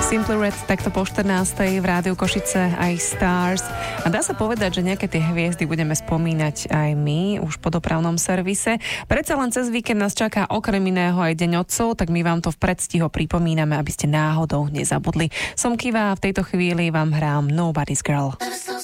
Simply Red takto po 14. v Rádiu Košice aj Stars. A dá sa povedať, že nejaké tie hviezdy budeme spomínať aj my už po dopravnom servise. Predsa len cez víkend nás čaká okrem iného aj Deň otcov, tak my vám to v predstihu pripomíname, aby ste náhodou nezabudli. Som Kiva a v tejto chvíli vám hrám Nobody's Girl.